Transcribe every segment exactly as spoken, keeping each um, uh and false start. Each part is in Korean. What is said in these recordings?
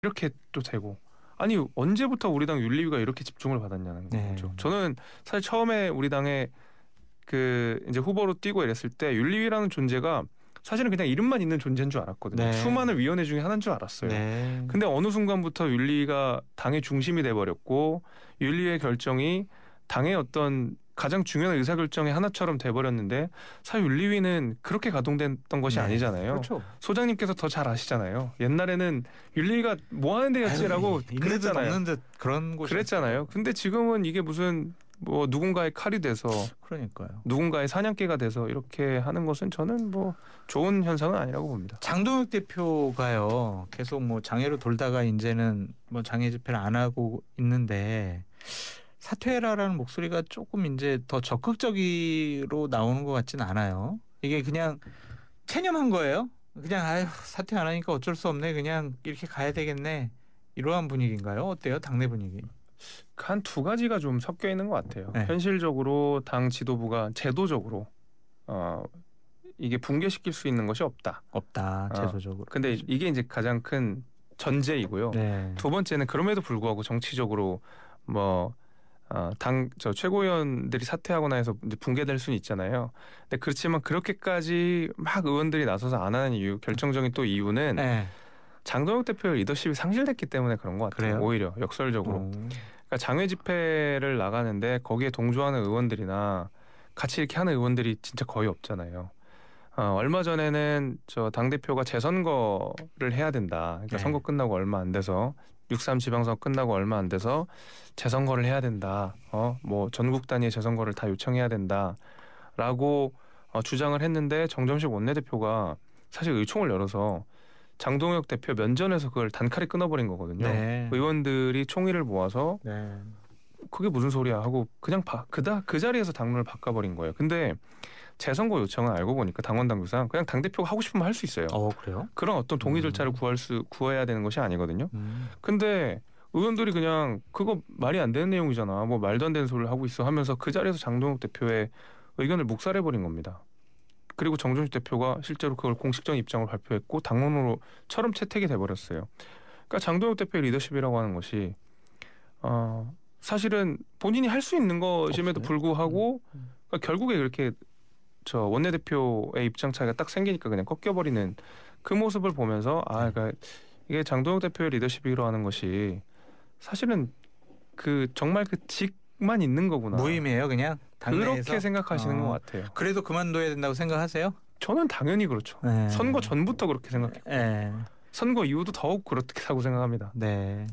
이렇게 또 되고 아니 언제부터 우리 당 윤리위가 이렇게 집중을 받았냐는 네. 거죠. 저는 사실 처음에 우리 당에 그 이제 후보로 뛰고 이랬을 때 윤리위라는 존재가 사실은 그냥 이름만 있는 존재인 줄 알았거든요. 네. 수많은 위원회 중에 하나인 줄 알았어요. 네. 근데 어느 순간부터 윤리위가 당의 중심이 돼버렸고 윤리위의 결정이 당의 어떤 가장 중요한 의사결정의 하나처럼 돼버렸는데 사실 윤리위는 그렇게 가동됐던 것이 네. 아니잖아요. 그렇죠. 소장님께서 더 잘 아시잖아요. 옛날에는 윤리위가 뭐 하는 데였지라고 있는 듯 그랬잖아요. 없는 듯 그런 곳이 그랬잖아요. 근데 지금은 이게 무슨 뭐 누군가의 칼이 돼서 그러니까요. 누군가의 사냥개가 돼서 이렇게 하는 것은 저는 뭐 좋은 현상은 아니라고 봅니다. 장동혁 대표가요. 계속 뭐 장애로 돌다가 이제는 뭐 장애 집회를 안 하고 있는데 사퇴해라라는 목소리가 조금 이제 더 적극적으로 나오는 것 같지는 않아요. 이게 그냥 체념한 거예요. 그냥 아유 사퇴 안 하니까 어쩔 수 없네. 그냥 이렇게 가야 되겠네. 이러한 분위기인가요? 어때요? 당내 분위기. 한 두 가지가 좀 섞여 있는 것 같아요. 네. 현실적으로 당 지도부가 제도적으로 어 이게 붕괴시킬 수 있는 것이 없다. 없다. 어. 제도적으로. 근데 이게 이제 가장 큰 전제이고요. 네. 두 번째는 그럼에도 불구하고 정치적으로 뭐 어, 당 저 최고위원들이 사퇴하거나 해서 이제 붕괴될 수는 있잖아요. 근데 그렇지만 그렇게까지 막 의원들이 나서서 안 하는 이유, 결정적인 또 이유는 네. 장동혁 대표의 리더십이 상실됐기 때문에 그런 것 같아요. 그래요? 오히려 역설적으로. 어. 그러니까 장외 집회를 나가는데 거기에 동조하는 의원들이나 같이 이렇게 하는 의원들이 진짜 거의 없잖아요. 어, 얼마 전에는 저 당대표가 재선거를 해야 된다. 그러니까 네. 선거 끝나고 얼마 안 돼서 육삼 지방선거 끝나고 얼마 안 돼서 재선거를 해야 된다. 어, 뭐 전국 단위의 재선거를 다 요청해야 된다라고 어, 주장을 했는데 정점식 원내대표가 사실 의총을 열어서 장동혁 대표 면전에서 그걸 단칼에 끊어버린 거거든요. 네. 의원들이 총의를 모아서 네. 그게 무슨 소리야 하고 그냥 바, 그다 그 자리에서 당론을 바꿔버린 거예요. 근데 재선거 요청은 알고 보니까 당원 당규상 그냥 당 대표가 하고 싶으면 할 수 있어요. 어 그래요? 그런 어떤 동의 음. 절차를 구할 수 구해야 되는 것이 아니거든요. 음. 근데 의원들이 그냥 그거 말이 안 되는 내용이잖아. 뭐 말도 안 되는 소리를 하고 있어 하면서 그 자리에서 장동혁 대표의 의견을 묵살해버린 겁니다. 그리고 정준식 대표가 실제로 그걸 공식적인 입장을 발표했고 당론으로처럼 채택이 돼버렸어요. 그러니까 장동혁 대표의 리더십이라고 하는 것이 어, 사실은 본인이 할 수 있는 것임에도 없어요? 불구하고 음. 그러니까 결국에 그렇게 저 원내대표의 입장 차이가 딱 생기니까 그냥 꺾여버리는 그 모습을 보면서 아, 그러니까 이게 장동혁 대표의 리더십이라고 하는 것이 사실은 그 정말 그 직만 있는 거구나. 무의미해요, 그냥 당내에서? 그렇게 생각하시는 어. 것 같아요. 그래도 그만둬야 된다고 생각하세요? 저는 당연히 그렇죠. 네. 선거 전부터 그렇게 생각해요. 네. 선거 이후도 더욱 그렇다고 생각합니다. 네.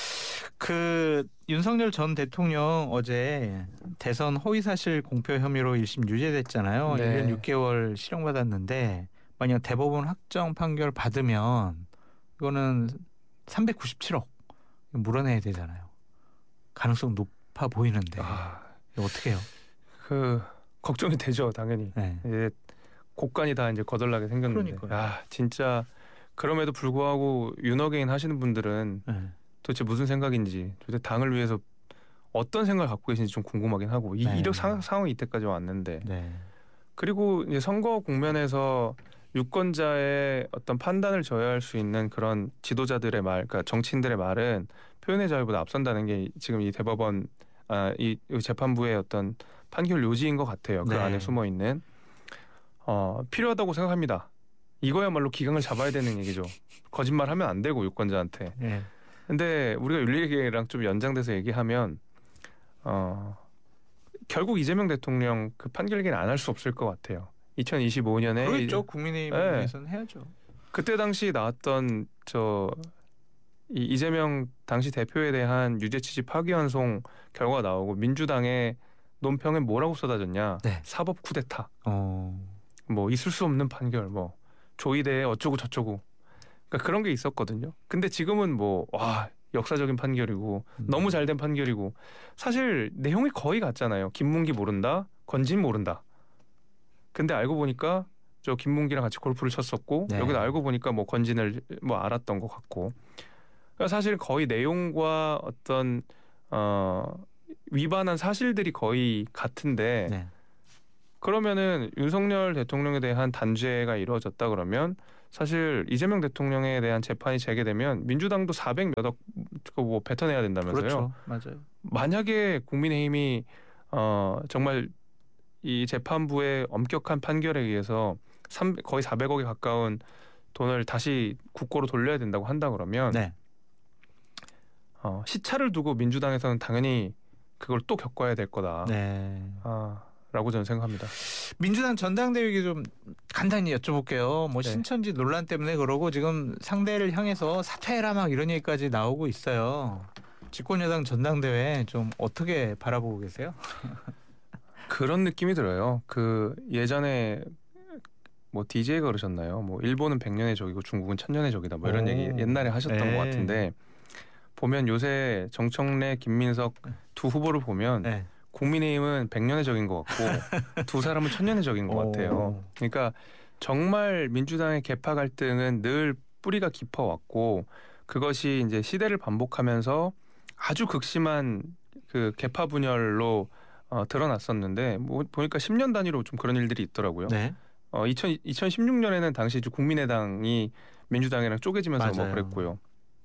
그 윤석열 전 대통령 어제 대선 허위사실 공표 혐의로 일 심 유죄됐잖아요. 네. 일 년 육 개월 실형받았는데 만약 대법원 확정 판결 받으면 이거는 삼백구십칠억 물어내야 되잖아요. 가능성 높아 보이는데 아, 이거 어떻게 해요? 그 걱정이 되죠, 당연히. 네. 이제 곡간이 다 이제 거덜나게 생겼는데. 그러니까요. 아, 진짜 그럼에도 불구하고 윤어게인 하시는 분들은 네. 도대체 무슨 생각인지, 도대체 당을 위해서 어떤 생각을 갖고 계신지 좀 궁금하긴 하고 이 네. 이력 상, 상황이 이때까지 왔는데 네. 그리고 이제 선거 국면에서 유권자의 어떤 판단을 저해할 수 있는 그런 지도자들의 말, 그러니까 정치인들의 말은 표현의 자유보다 앞선다는 게 지금 이 대법원 아, 이 재판부의 어떤 판결 요지인 것 같아요. 그 네. 안에 숨어 있는 어, 필요하다고 생각합니다. 이거야말로 기강을 잡아야 되는 얘기죠. 거짓말하면 안 되고 유권자한테. 네. 근데 우리가 윤리위랑 좀 연장돼서 얘기하면 어, 결국 이재명 대통령 그 판결 얘기는 안 할 수 없을 것 같아요. 이천이십오 년에 그렇죠. 국민의힘에서는 해야죠. 그때 당시 나왔던 저 이 이재명 당시 대표에 대한 유죄 취지 파기환송 결과 나오고 민주당의 논평에 뭐라고 쏟아졌냐? 네. 사법 쿠데타. 어. 뭐 있을 수 없는 판결. 뭐 조이대 어쩌고 저쩌고. 그러니까 그런 게 있었거든요. 근데 지금은 뭐 와 역사적인 판결이고 음. 너무 잘된 판결이고 사실 내용이 거의 같잖아요. 김문기 모른다, 건진 모른다. 근데 알고 보니까 저 김문기랑 같이 골프를 쳤었고 네. 여기도 알고 보니까 뭐 건진을 뭐 알았던 것 같고. 그러니까 사실 거의 내용과 어떤 어 위반한 사실들이 거의 같은데 네. 그러면은 윤석열 대통령에 대한 단죄가 이루어졌다 그러면 사실 이재명 대통령에 대한 재판이 재개되면 민주당도 사백 몇억 뭐 뱉어내야 된다면서요. 그렇죠. 맞아요. 만약에 국민의힘이 어, 정말 이 재판부의 엄격한 판결에 의해서 삼, 거의 사백억에 가까운 돈을 다시 국고로 돌려야 된다고 한다 그러면 네. 어, 시차를 두고 민주당에서는 당연히 그걸 또 겪어야 될 거다. 네. 아, 라고 저는 생각합니다. 민주당 전당대회 얘기 좀 간단히 여쭤볼게요. 뭐 네. 신천지 논란 때문에 그러고 지금 상대를 향해서 사퇴해라 막 이런 얘기까지 나오고 있어요. 집권여당 전당대회 좀 어떻게 바라보고 계세요? 그런 느낌이 들어요. 그 예전에 뭐 디제이가 그러셨나요? 뭐 일본은 백 년의 적이고 중국은 천 년의 적이다. 뭐 이런 오. 얘기 옛날에 하셨던 네. 것 같은데 보면 요새 정청래, 김민석 두 후보를 보면 네. 국민의힘은 백 년의 적인 것 같고 두 사람은 천 년의 적인 것 오. 같아요. 그러니까 정말 민주당의 계파 갈등은 늘 뿌리가 깊어왔고 그것이 이제 시대를 반복하면서 아주 극심한 그 계파 분열로 어, 드러났었는데 뭐 보니까 십 년 단위로 좀 그런 일들이 있더라고요. 네. 어, 이천, 이천십육 년에는 당시 국민의당이 민주당이랑 쪼개지면서 뭐 맞아요. 그랬고요.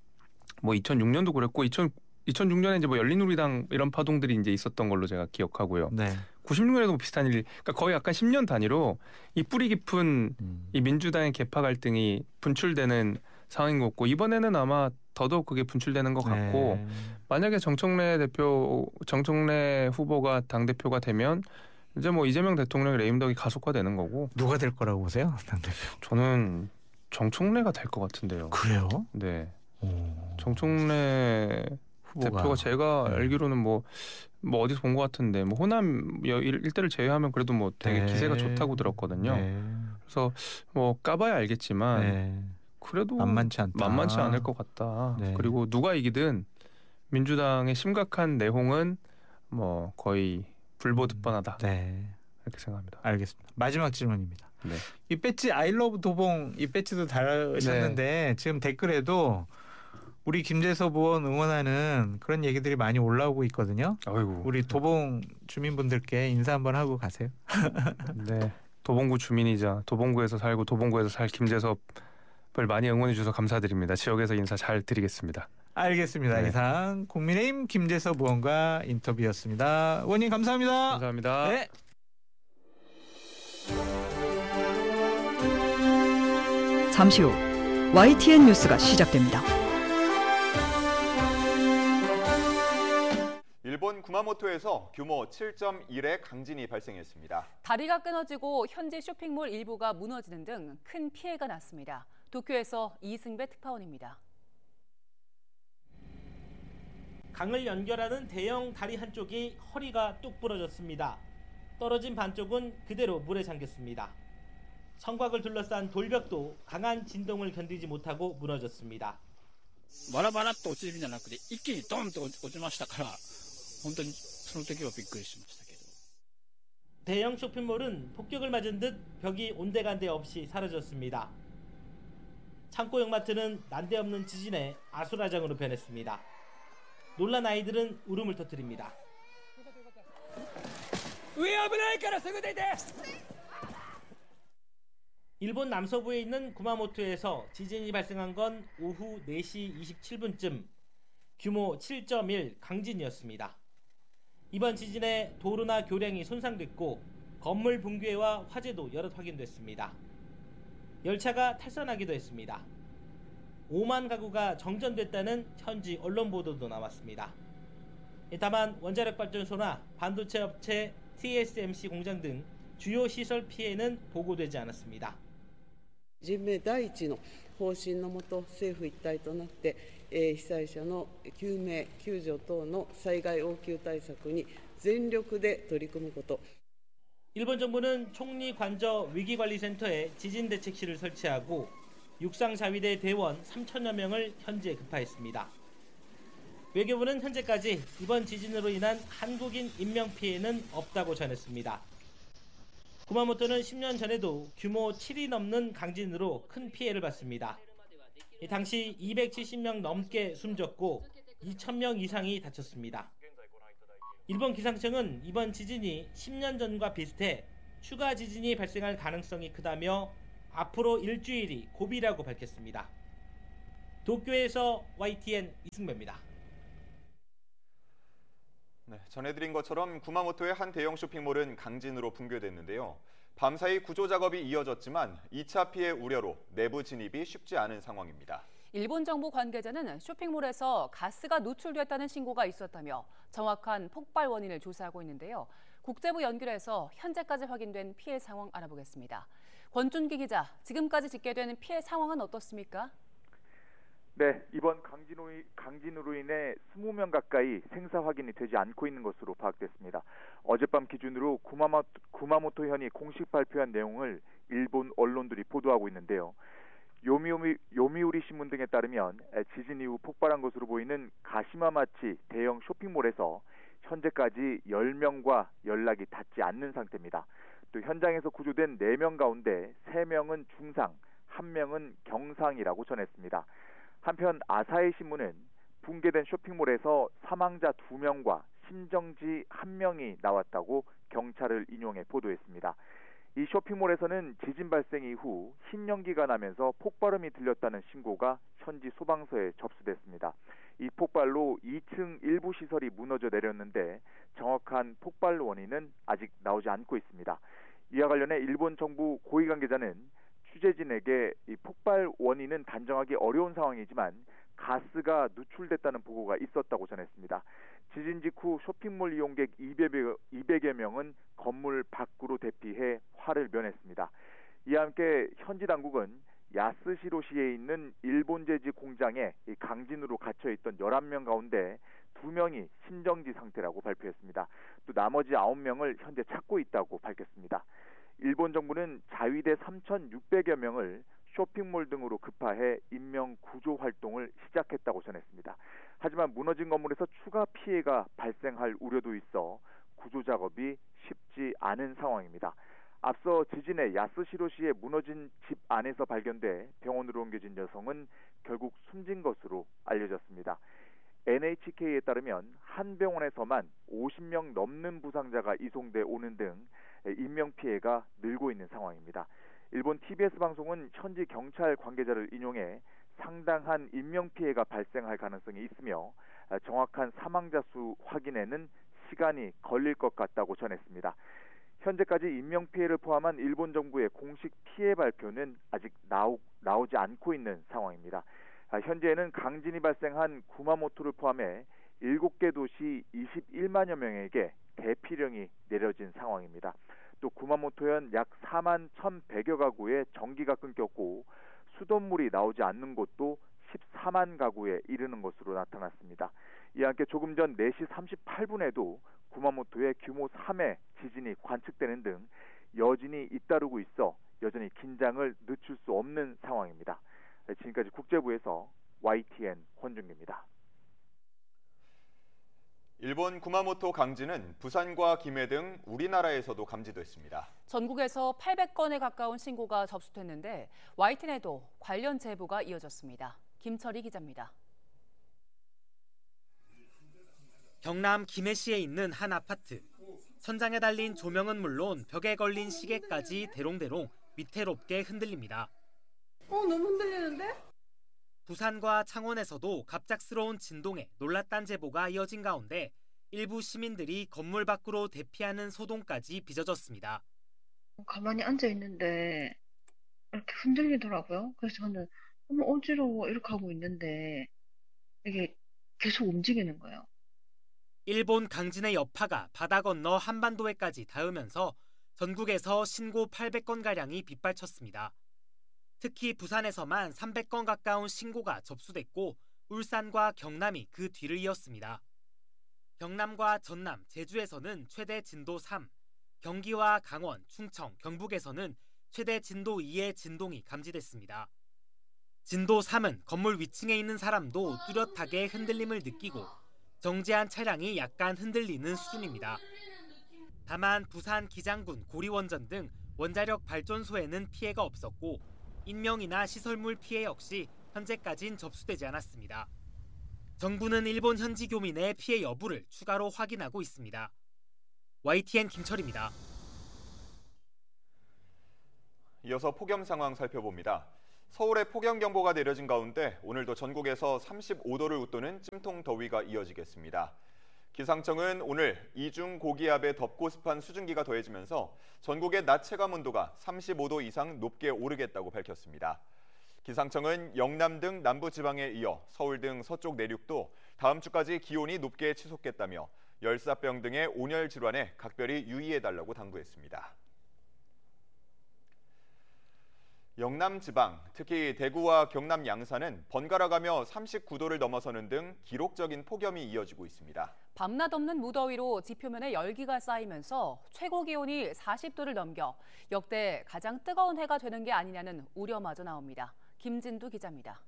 뭐 이천육 년도 그랬고 이천, 이천육 년에 이제 뭐 열린우리당 이런 파동들이 이제 있었던 걸로 제가 기억하고요. 네. 구십육 년에도 뭐 비슷한 일, 그러니까 거의 약간 십 년 단위로 이 뿌리 깊은 음. 이 민주당의 계파 갈등이 분출되는 상황인 것 같고 이번에는 아마 더더욱 그게 분출되는 것 같고 네. 만약에 정청래 대표, 정청래 후보가 당 대표가 되면 이제 뭐 이재명 대통령의 레임덕이 가속화되는 거고 누가 될 거라고 보세요? 당대표. 저는 정청래가 될 것 같은데요. 그래요? 네, 오. 정청래 후보가. 대표가 제가 네. 알기로는 뭐, 뭐 어디서 본 것 같은데 뭐 호남 여- 일- 일대를 제외하면 그래도 뭐 되게 네. 기세가 좋다고 들었거든요. 네. 그래서 뭐 까봐야 알겠지만 네. 그래도 만만치 않다. 만만치 않을 것 같다. 네. 그리고 누가 이기든 민주당의 심각한 내홍은 뭐 거의 불보듯 뻔하다 네. 이렇게 생각합니다. 알겠습니다. 마지막 질문입니다. 네. 이 배지 I love 도봉 이 배지도 달으셨는데 네. 지금 댓글에도 우리 김재섭 의원 응원하는 그런 얘기들이 많이 올라오고 있거든요. 아이고. 우리 도봉 주민분들께 인사 한번 하고 가세요. 네. 도봉구 주민이자 도봉구에서 살고 도봉구에서 살 김재섭을 많이 응원해 주셔서 감사드립니다. 지역에서 인사 잘 드리겠습니다. 알겠습니다. 네. 이상 국민의힘 김재섭 의원과 인터뷰였습니다. 의원님 감사합니다. 감사합니다. 네. 잠시 후 와이티엔 뉴스가 시작됩니다. 일본 구마모토에서 규모 칠 점 일의 강진이 발생했습니다. 다리가 끊어지고 현지 쇼핑몰 일부가 무너지는 등 큰 피해가 났습니다. 도쿄에서 이승배 특파원입니다. 강을 연결하는 대형 다리 한쪽이 허리가 뚝 부러졌습니다. 떨어진 반쪽은 그대로 물에 잠겼습니다. 성곽을 둘러싼 돌벽도 강한 진동을 견디지 못하고 무너졌습니다. バラバラっと落ちるんじゃなくて一気にドンと落ちましたから本当にその時はびっくりしましたけど 대형 쇼핑몰은 폭격을 맞은 듯 벽이 온데간데 없이 사라졌습니다. 창고형 마트는 난데없는 지진에 아수라장으로 변했습니다. 놀란 아이들은 울음을 터뜨립니다. 上危ないからすぐ出て 일본 남서부에 있는 구마모토에서 지진이 발생한 건 오후 네 시 이십칠 분쯤 규모 칠 점 일 강진이었습니다. 이번 지진에 도로나 교량이 손상됐고 건물 붕괴와 화재도 여럿 확인됐습니다. 열차가 탈선하기도 했습니다. 오만 가구가 정전됐다는 현지 언론 보도도 나왔습니다. 다만 원자력 발전소나 반도체 업체 티에스엠씨 공장 등 주요 시설 피해는 보고되지 않았습니다. 人命第一の方針のもと政府一体となって、えー、被災者の救命救助等の災害応急対策に全力で取り組むこと。 일본 정부는 총리 관저 위기관리센터에 지진대책실을 설치하고 육상자위대 대원 삼천여 명을 현지에 급파했습니다. 외교부는 현재까지 이번 지진으로 인한 한국인 인명피해는 없다고 전했습니다. 구마모토는 십 년 전에도 규모 칠이 넘는 강진으로 큰 피해를 봤습니다. 당시 이백칠십 명 넘게 숨졌고 이천 명 이상이 다쳤습니다. 일본 기상청은 이번 지진이 십 년 전과 비슷해 추가 지진이 발생할 가능성이 크다며 앞으로 일주일이 고비라고 밝혔습니다. 도쿄에서 와이티엔 이승배입니다. 네, 전해드린 것처럼 구마모토의 한 대형 쇼핑몰은 강진으로 붕괴됐는데요. 밤사이 구조 작업이 이어졌지만 이 차 피해 우려로 내부 진입이 쉽지 않은 상황입니다. 일본 정부 관계자는 쇼핑몰에서 가스가 노출됐다는 신고가 있었다며 정확한 폭발 원인을 조사하고 있는데요. 국제부 연결해서 현재까지 확인된 피해 상황 알아보겠습니다. 권준기 기자, 지금까지 집계된 피해 상황은 어떻습니까? 네, 이번 강진으로, 강진으로 인해 이십 명 가까이 생사 확인이 되지 않고 있는 것으로 파악됐습니다. 어젯밤 기준으로 구마모토, 구마모토현이 공식 발표한 내용을 일본 언론들이 보도하고 있는데요. 요미우리, 요미우리 신문 등에 따르면 지진 이후 폭발한 것으로 보이는 가시마마치 대형 쇼핑몰에서 현재까지 열 명과 연락이 닿지 않는 상태입니다. 또 현장에서 구조된 네 명 가운데 세 명은 중상, 한 명은 경상이라고 전했습니다. 한편 아사히 신문은 붕괴된 쇼핑몰에서 사망자 두 명과 심정지 한 명이 나왔다고 경찰을 인용해 보도했습니다. 이 쇼핑몰에서는 지진 발생 이후 흰 연기가 나면서 폭발음이 들렸다는 신고가 현지 소방서에 접수됐습니다. 이 폭발로 이 층 일부 시설이 무너져 내렸는데 정확한 폭발 원인은 아직 나오지 않고 있습니다. 이와 관련해 일본 정부 고위 관계자는 취재진에게 이 폭발 원인은 단정하기 어려운 상황이지만 가스가 누출됐다는 보고가 있었다고 전했습니다. 지진 직후 쇼핑몰 이용객 이백여 명은 건물 밖으로 대피해 화를 면했습니다. 이와 함께 현지 당국은 야스시로시에 있는 일본 제지 공장에 강진으로 갇혀있던 열한 명 가운데 두 명이 심정지 상태라고 발표했습니다. 또 나머지 아홉 명을 현재 찾고 있다고 밝혔습니다. 일본 정부는 자위대 삼천육백여 명을 쇼핑몰 등으로 급파해 인명 구조 활동을 시작했다고 전했습니다. 하지만 무너진 건물에서 추가 피해가 발생할 우려도 있어 구조 작업이 쉽지 않은 상황입니다. 앞서 지진에 야스시로시의 무너진 집 안에서 발견돼 병원으로 옮겨진 여성은 결국 숨진 것으로 알려졌습니다. 엔에이치케이에 따르면 한 병원에서만 오십 명 넘는 부상자가 이송돼 오는 등 인명피해가 늘고 있는 상황입니다. 일본 티비에스 방송은 현지 경찰 관계자를 인용해 상당한 인명피해가 발생할 가능성이 있으며 정확한 사망자 수 확인에는 시간이 걸릴 것 같다고 전했습니다. 현재까지 인명피해를 포함한 일본 정부의 공식 피해 발표는 아직 나오, 나오지 않고 있는 상황입니다. 현재는 강진이 발생한 구마모토를 포함해 일곱 개 도시 이십일만여 명에게 대피령이 내려진 상황입니다. 또 구마모토현 약 사만 천백여 가구에 전기가 끊겼고 수돗물이 나오지 않는 곳도 십사만 가구에 이르는 것으로 나타났습니다. 이와 함께 조금 전 네 시 삼십팔 분에도 구마모토에 규모 삼의 지진이 관측되는 등 여진이 잇따르고 있어 여전히 긴장을 늦출 수 없는 상황입니다. 지금까지 국제부에서 와이티엔 권준기입니다. 일본 구마모토 강진은 부산과 김해 등 우리나라에서도 감지됐습니다. 전국에서 팔백 건에 가까운 신고가 접수됐는데 와이티엔에도 관련 제보가 이어졌습니다. 김철희 기자입니다. 경남 김해시에 있는 한 아파트. 천장에 달린 조명은 물론 벽에 걸린 시계까지 대롱대롱 위태롭게 흔들립니다. 어, 너무 흔들리는데? 부산과 창원에서도 갑작스러운 진동에 놀랐다는 제보가 이어진 가운데 일부 시민들이 건물 밖으로 대피하는 소동까지 빚어졌습니다. 가만히 앉아 있는데 이렇게 흔들리더라고요. 그래서 저는 너무 어지러워 이렇게 하고 있는데 이게 계속 움직이는 거예요. 일본 강진의 여파가 바다 건너 한반도에까지 닿으면서 전국에서 신고 팔백 건가량이 빗발쳤습니다. 특히 부산에서만 삼백 건 가까운 신고가 접수됐고 울산과 경남이 그 뒤를 이었습니다. 경남과 전남, 제주에서는 최대 진도 삼, 경기와 강원, 충청, 경북에서는 최대 진도 이의 진동이 감지됐습니다. 진도 삼은 건물 위층에 있는 사람도 뚜렷하게 흔들림을 느끼고 정지한 차량이 약간 흔들리는 수준입니다. 다만 부산 기장군 고리원전 등 원자력 발전소에는 피해가 없었고 인명이나 시설물 피해 역시 현재까진 접수되지 않았습니다. 정부는 일본 현지 교민의 피해 여부를 추가로 확인하고 있습니다. 와이티엔 김철입니다. 이어서 폭염 상황 살펴봅니다. 서울에 폭염경보가 내려진 가운데 오늘도 전국에서 삼십오 도를 웃도는 찜통 더위가 이어지겠습니다. 기상청은 오늘 이중 고기압의 덥고 습한 수증기가 더해지면서 전국의 낮 체감 온도가 삼십오 도 이상 높게 오르겠다고 밝혔습니다. 기상청은 영남 등 남부 지방에 이어 서울 등 서쪽 내륙도 다음 주까지 기온이 높게 치솟겠다며 열사병 등의 온열 질환에 각별히 유의해달라고 당부했습니다. 영남 지방, 특히 대구와 경남 양산은 번갈아가며 삼십구 도를 넘어서는 등 기록적인 폭염이 이어지고 있습니다. 밤낮 없는 무더위로 지표면에 열기가 쌓이면서 최고 기온이 사십 도를 넘겨 역대 가장 뜨거운 해가 되는 게 아니냐는 우려마저 나옵니다. 김진두 기자입니다.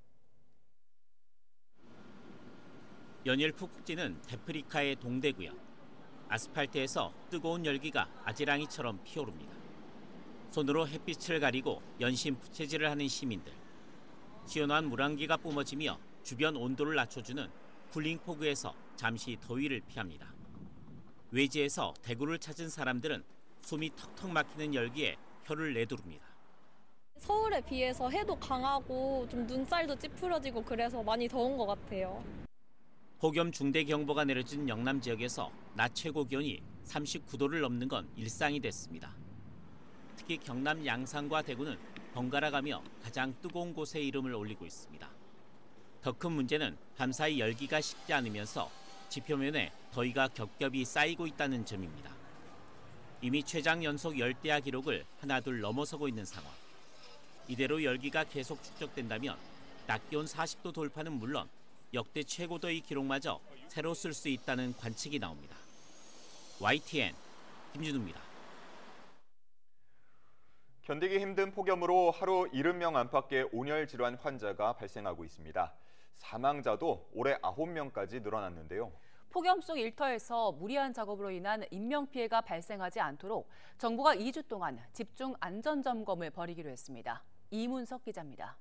연일 푹푹 찌는 대프리카의 동대구역. 아스팔트에서 뜨거운 열기가 아지랑이처럼 피오릅니다. 손으로 햇빛을 가리고 연신 부채질을 하는 시민들. 시원한 물안개가 뿜어지며 주변 온도를 낮춰주는 쿨링포그에서 잠시 더위를 피합니다. 외지에서 대구를 찾은 사람들은 숨이 턱턱 막히는 열기에 혀를 내두릅니다. 서울에 비해서 해도 강하고 좀 눈살도 찌푸려지고 그래서 많이 더운 것 같아요. 폭염 중대 경보가 내려진 영남 지역에서 낮 최고 기온이 삼십구 도를 넘는 건 일상이 됐습니다. 특히 경남 양산과 대구는 번갈아가며 가장 뜨거운 곳에 이름을 올리고 있습니다. 더 큰 문제는 밤사이 열기가 식지 않으면서 지표면에 더위가 겹겹이 쌓이고 있다는 점입니다. 이미 최장 연속 열대야 기록을 하나둘 넘어서고 있는 상황. 이대로 열기가 계속 축적된다면 낮 기온 사십 도 돌파는 물론 역대 최고 더위 기록마저 새로 쓸 수 있다는 관측이 나옵니다. 와이티엔 김준우입니다. 견디기 힘든 폭염으로 하루 칠십 명 안팎의 온열 질환 환자가 발생하고 있습니다. 사망자도 올해 아홉 명까지 늘어났는데요. 폭염 속 일터에서 무리한 작업으로 인한 인명피해가 발생하지 않도록 정부가 이 주 동안 집중 안전점검을 벌이기로 했습니다. 이문석 기자입니다.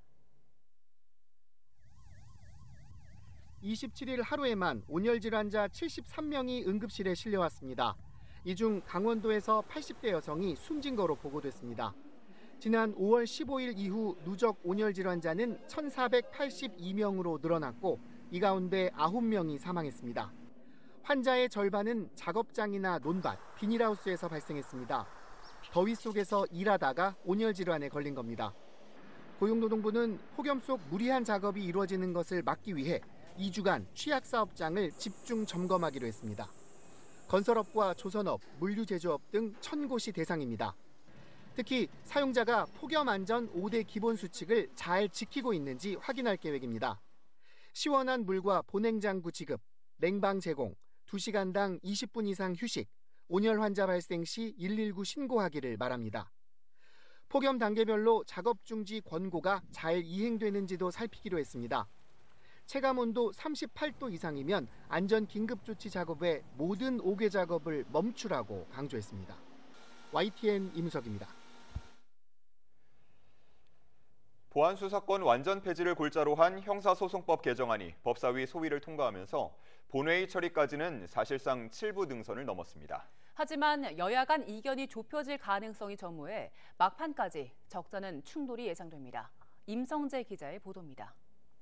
이십칠 일 하루에만 온열 질환자 칠십삼 명이 응급실에 실려왔습니다. 이 중 강원도에서 팔십 대 여성이 숨진 거로 보고됐습니다. 지난 오월 십오일 이후 누적 온열 질환자는 천사백팔십이 명으로 늘어났고 이 가운데 아홉 명이 사망했습니다. 환자의 절반은 작업장이나 논밭, 비닐하우스에서 발생했습니다. 더위 속에서 일하다가 온열 질환에 걸린 겁니다. 고용노동부는 폭염 속 무리한 작업이 이루어지는 것을 막기 위해 이 주간 취약사업장을 집중 점검하기로 했습니다. 건설업과 조선업, 물류제조업 등 천 곳이 대상입니다. 특히 사용자가 폭염 안전 오 대 기본 수칙을 잘 지키고 있는지 확인할 계획입니다. 시원한 물과 보냉장구 지급, 냉방 제공, 두 시간당 이십 분 이상 휴식, 온열 환자 발생 시 일일구 신고하기를 말합니다. 폭염 단계별로 작업 중지 권고가 잘 이행되는지도 살피기로 했습니다. 체감온도 삼십팔 도 이상이면 안전 긴급조치 작업의 모든 오개 작업을 멈추라고 강조했습니다. 와이티엔 임석입니다. 보안수사권 완전 폐지를 골자로 한 형사소송법 개정안이 법사위 소위를 통과하면서 본회의 처리까지는 사실상 칠 부 능선을 넘었습니다. 하지만 여야 간 이견이 좁혀질 가능성이 전무해 막판까지 적잖은 충돌이 예상됩니다. 임성재 기자의 보도입니다.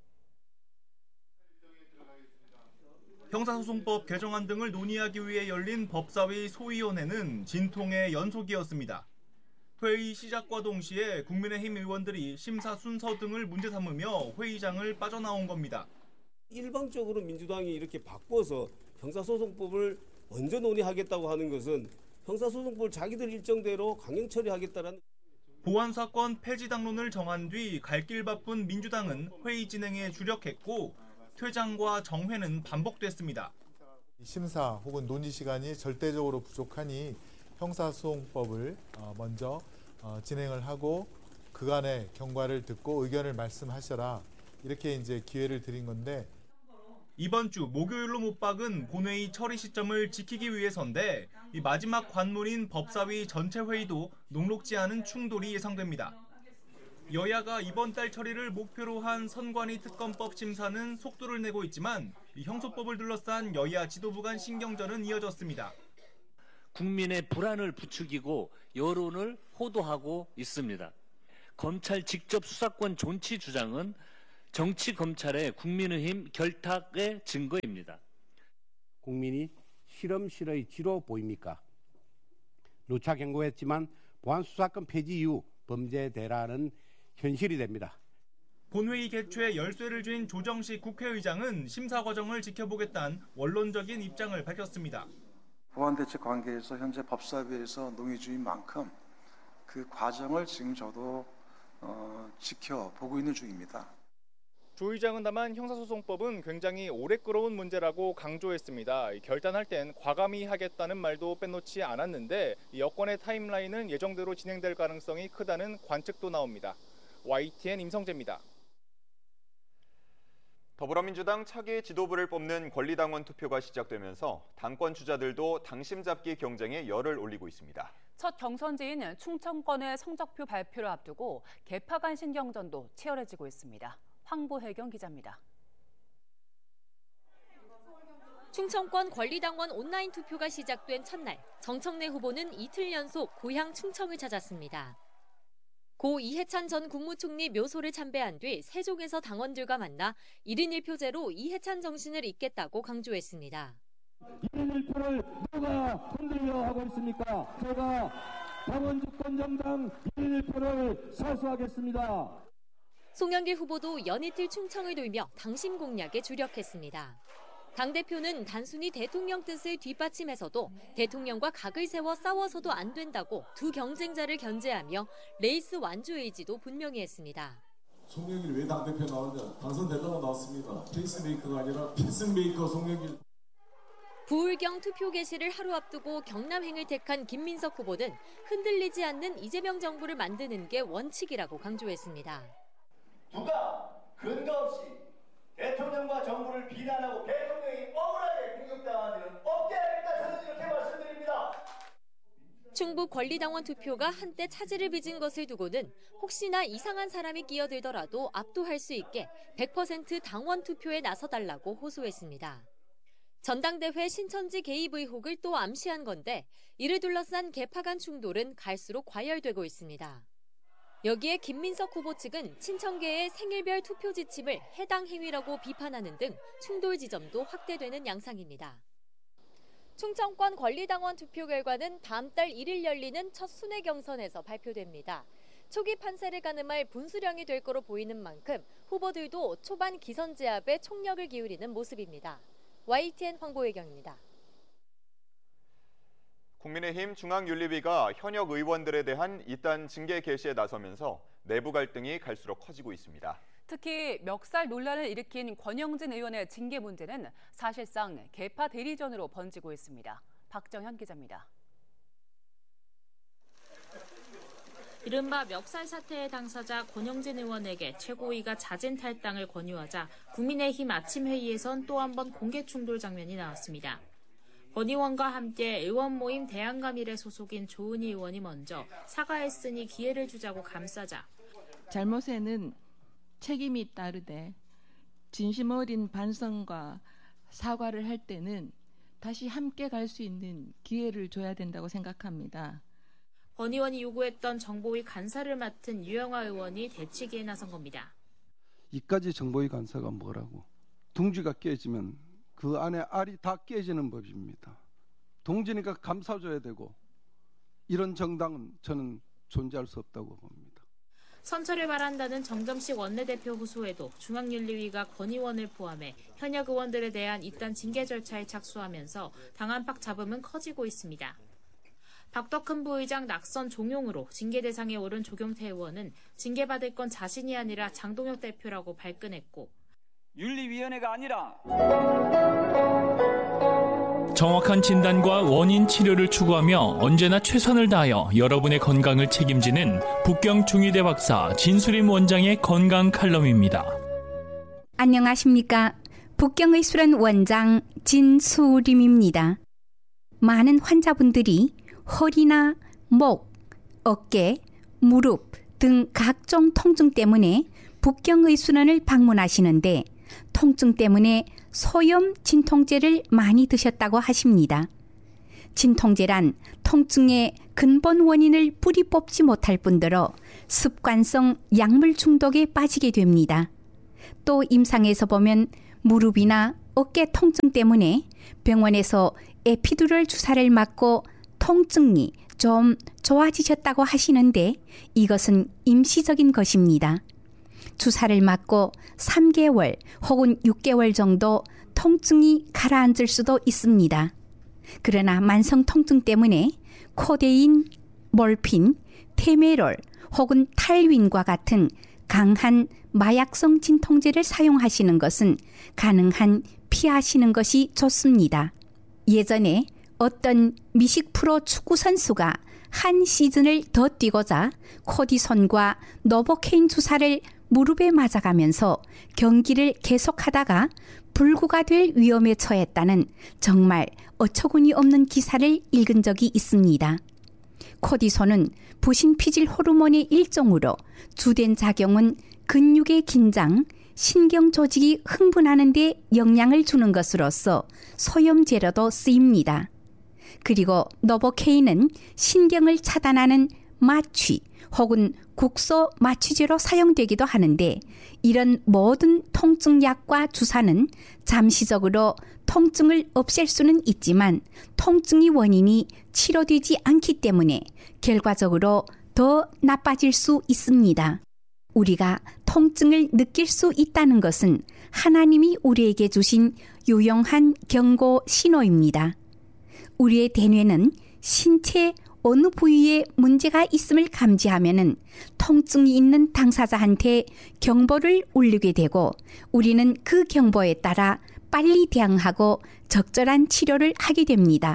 형사소송법 개정안 등을 논의하기 위해 열린 법사위 소위원회는 진통의 연속이었습니다. 회의 시작과 동시에 국민의힘 의원들이 심사 순서 등을 문제 삼으며 회의장을 빠져나온 겁니다. 일방적으로 민주당이 이렇게 바꿔서 형사소송법을 먼저 논의하겠다고 하는 것은 형사소송법을 자기들 일정대로 강행 처리하겠다는 보안사건 폐지 당론을 정한 뒤 갈 길 바쁜 민주당은 회의 진행에 주력했고 퇴장과 정회는 반복됐습니다. 심사 혹은 논의 시간이 절대적으로 부족하니 형사소송법을 먼저 진행을 하고 그간의 경과를 듣고 의견을 말씀하셔라 이렇게 이제 기회를 드린 건데 이번 주 목요일로 못 박은 본회의 처리 시점을 지키기 위해서인데 이 마지막 관문인 법사위 전체 회의도 녹록지 않은 충돌이 예상됩니다. 여야가 이번 달 처리를 목표로 한 선관위 특검법 심사는 속도를 내고 있지만 이 형소법을 둘러싼 여야 지도부 간 신경전은 이어졌습니다. 국민의 불안을 부추기고 여론을 호도하고 있습니다. 검찰 직접 수사권 존치 주장은 정치 검찰의 국민의힘 결탁의 증거입니다. 국민이 실험실의 쥐로 보입니까? 누차 경고했지만 보안수사권 폐지 이후 범죄대라는 현실이 됩니다. 본회의 개최에 열쇠를 쥔 조정식 국회의장은 심사 과정을 지켜보겠다는 원론적인 입장을 밝혔습니다. 보안대책 관계에서 현재 법사위에서 논의 중인 만큼 그 과정을 지금 저도 어, 지켜보고 있는 중입니다. 조 의장은 다만 형사소송법은 굉장히 오래 끌어온 문제라고 강조했습니다. 결단할 땐 과감히 하겠다는 말도 빼놓지 않았는데 여권의 타임라인은 예정대로 진행될 가능성이 크다는 관측도 나옵니다. 와이티엔 임성재입니다. 더불어민주당 차기 지도부를 뽑는 권리당원 투표가 시작되면서 당권 주자들도 당심 잡기 경쟁에 열을 올리고 있습니다. 첫 경선지인 충청권의 성적표 발표를 앞두고 개파 간 신경전도 치열해지고 있습니다. 황보혜경 기자입니다. 충청권 권리당원 온라인 투표가 시작된 첫날, 정청래 후보는 이틀 연속 고향 충청을 찾았습니다. 고 이해찬 전 국무총리 묘소를 참배한 뒤 세종에서 당원들과 만나 일 인 일 표제로 이해찬 정신을 잇겠다고 강조했습니다. 일 인 일 표를 누가 흔들려 하고 있습니까? 제가 당원 주권 정당 일 인 일 표를 사수하겠습니다. 송영길 후보도 연이틀 충청을 돌며 당심 공략에 주력했습니다. 당대표는 단순히 대통령 뜻을 뒷받침해서도 대통령과 각을 세워 싸워서도 안 된다고 두 경쟁자를 견제하며 레이스 완주 의지도 분명히 했습니다. 송영길이 왜 당대표 나오냐? 당선되려고 나왔습니다. 페이스메이커가 아니라 피스메이커 송영길. 부울경 투표 개시를 하루 앞두고 경남행을 택한 김민석 후보는 흔들리지 않는 이재명 정부를 만드는 게 원칙이라고 강조했습니다. 누가 근거 없이 대통령과 정부를 비난하고 대통령이 억울하게 공격당하는 일은 없게 하겠다, 저는 이렇게 말씀드립니다. 충북 권리당원 투표가 한때 차질을 빚은 것을 두고는 혹시나 이상한 사람이 끼어들더라도 압도할 수 있게 백 퍼센트 당원 투표에 나서달라고 호소했습니다. 전당대회 신천지 개입 의혹을 또 암시한 건데 이를 둘러싼 개파 간 충돌은 갈수록 과열되고 있습니다. 여기에 김민석 후보 측은 친천계의 생일별 투표 지침을 해당 행위라고 비판하는 등 충돌 지점도 확대되는 양상입니다. 충청권 권리당원 투표 결과는 다음 달 일 일 열리는 첫 순회 경선에서 발표됩니다. 초기 판세를 가늠할 분수령이 될 거로 보이는 만큼 후보들도 초반 기선 제압에 총력을 기울이는 모습입니다. 와이티엔 황보혜경입니다. 국민의힘 중앙윤리위가 현역 의원들에 대한 이단 징계 개시에 나서면서 내부 갈등이 갈수록 커지고 있습니다. 특히 멱살 논란을 일으킨 권영진 의원의 징계 문제는 사실상 개파 대리전으로 번지고 있습니다. 박정현 기자입니다. 이른바 멱살 사태의 당사자 권영진 의원에게 최고위가 자진 탈당을 권유하자 국민의힘 아침 회의에선 또 한 번 공개 충돌 장면이 나왔습니다. 권 의원과 함께 의원 모임 대한가밀에 소속인 조은희 의원이 먼저 사과했으니 기회를 주자고 감싸자 잘못에는 책임이 따르되 진심 어린 반성과 사과를 할 때는 다시 함께 갈 수 있는 기회를 줘야 된다고 생각합니다. 권 의원이 요구했던 정보위 간사를 맡은 유영하 의원이 대치기에 나선 겁니다. 이까지 정보위 간사가 뭐라고. 둥지가 깨지면 그 안에 알이 다 깨지는 법입니다. 동지니까 감싸줘야 되고 이런 정당은 저는 존재할 수 없다고 봅니다. 선처를 바란다는 정점식 원내대표 호소에도 중앙윤리위가 권 의원을 포함해 현역 의원들에 대한 이단 징계 절차에 착수하면서 당 안팎 잡음은 커지고 있습니다. 박덕흠 부의장 낙선 종용으로 징계 대상에 오른 조경태 의원은 징계받을 건 자신이 아니라 장동혁 대표라고 발끈했고 윤리위원회가 아니라 정확한 진단과 원인 치료를 추구하며 언제나 최선을 다하여 여러분의 건강을 책임지는 북경 중의대 박사 진수림 원장의 건강 칼럼입니다. 안녕하십니까. 북경의술원 원장 진수림입니다. 많은 환자분들이 허리나 목, 어깨, 무릎 등 각종 통증 때문에 북경의술원을 방문하시는데 통증 때문에 소염 진통제를 많이 드셨다고 하십니다. 진통제란 통증의 근본 원인을 뿌리 뽑지 못할 뿐더러 습관성 약물 중독에 빠지게 됩니다. 또 임상에서 보면 무릎이나 어깨 통증 때문에 병원에서 에피두럴 주사를 맞고 통증이 좀 좋아지셨다고 하시는데 이것은 임시적인 것입니다. 주사를 맞고 삼 개월 혹은 육 개월 정도 통증이 가라앉을 수도 있습니다. 그러나 만성 통증 때문에 코데인, 몰핀, 테메롤 혹은 탈윈과 같은 강한 마약성 진통제를 사용하시는 것은 가능한 피하시는 것이 좋습니다. 예전에 어떤 미식 프로 축구 선수가 한 시즌을 더 뛰고자 코디손과 노보케인 주사를 무릎에 맞아가면서 경기를 계속하다가 불구가 될 위험에 처했다는 정말 어처구니 없는 기사를 읽은 적이 있습니다. 코디손은 부신피질 호르몬의 일종으로 주된 작용은 근육의 긴장, 신경 조직이 흥분하는 데 영향을 주는 것으로서 소염제로도 쓰입니다. 그리고 노보케인은 신경을 차단하는 마취 혹은 국소 마취제로 사용되기도 하는데 이런 모든 통증약과 주사는 잠시적으로 통증을 없앨 수는 있지만 통증의 원인이 치료되지 않기 때문에 결과적으로 더 나빠질 수 있습니다. 우리가 통증을 느낄 수 있다는 것은 하나님이 우리에게 주신 유용한 경고 신호입니다. 우리의 대뇌는 신체 어느 부위에 문제가 있음을 감지하면은 통증이 있는 당사자한테 경보를 울리게 되고 우리는 그 경보에 따라 빨리 대응하고 적절한 치료를 하게 됩니다.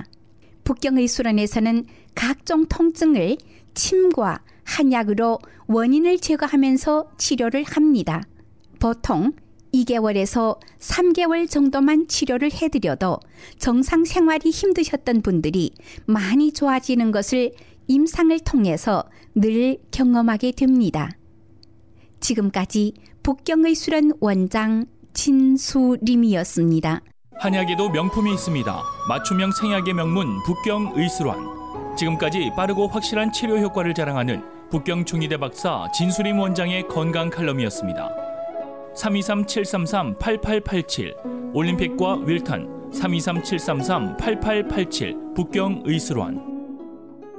북경의술원에서는 각종 통증을 침과 한약으로 원인을 제거하면서 치료를 합니다. 보통 이 개월에서 삼 개월 정도만 치료를 해드려도 정상 생활이 힘드셨던 분들이 많이 좋아지는 것을 임상을 통해서 늘 경험하게 됩니다. 지금까지 북경의술원 원장 진수림이었습니다. 한약에도 명품이 있습니다. 맞춤형 생약의 명문 북경의술원. 지금까지 빠르고 확실한 치료 효과를 자랑하는 북경중의대 박사 진수림 원장의 건강 칼럼이었습니다. 삼이삼 칠삼삼 팔팔팔칠 올림픽과 윌턴 삼이삼 칠삼삼 팔팔팔칠 북경의술원.